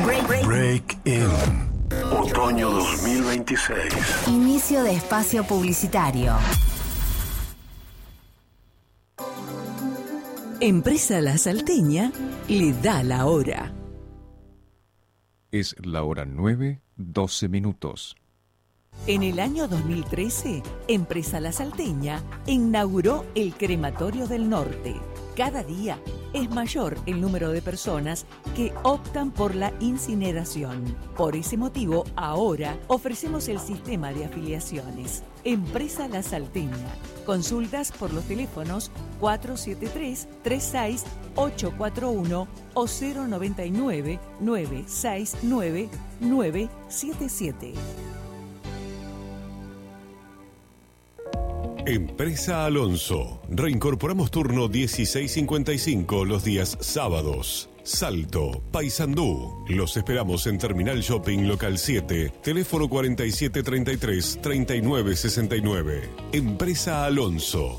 Break In. Otoño 2026. Inicio de espacio publicitario. Empresa La Salteña le da la hora. Es la hora 9:12. En el año 2013, Empresa La Salteña inauguró el Crematorio del Norte. Cada día es mayor el número de personas que optan por la incineración. Por ese motivo, ahora ofrecemos el sistema de afiliaciones. Empresa La Salteña. Consultas por los teléfonos 473-36-841 o 099-969-977. Empresa Alonso. Reincorporamos turno 16:55 los días sábados. Salto, Paysandú. Los esperamos en Terminal Shopping Local 7, teléfono 4733-3969. Empresa Alonso.